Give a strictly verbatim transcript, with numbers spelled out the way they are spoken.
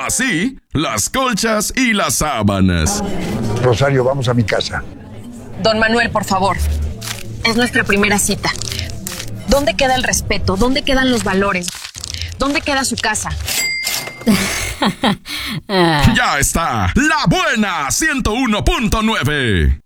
Así, las colchas y las sábanas. Rosario, vamos a mi casa. Don Manuel, por favor. Es nuestra primera cita. ¿Dónde queda el respeto? ¿Dónde quedan los valores? ¿Dónde queda su casa? Ya está, La Buena ciento uno punto nueve.